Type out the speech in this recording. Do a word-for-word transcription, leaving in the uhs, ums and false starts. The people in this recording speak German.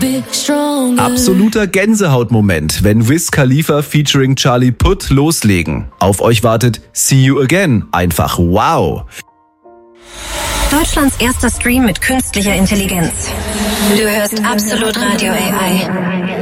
Absoluter Gänsehautmoment, wenn Wiz Khalifa featuring Charlie Puth loslegen. Auf euch wartet See You Again. Einfach wow. Deutschlands erster Stream mit künstlicher Intelligenz. Du hörst Absolut Radio A I.